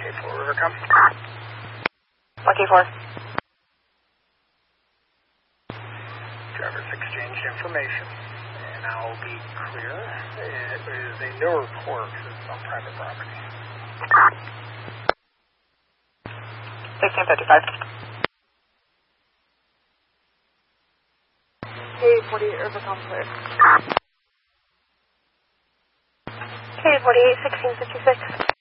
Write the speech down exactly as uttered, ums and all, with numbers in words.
K four, Rivercom. one K four. Drivers exchanged information, and I'll be clear. It is a newer course. It's on private property. sixteen fifty-five. K forty-eight, Rivercom, clear. K forty-eight, sixteen fifty-six.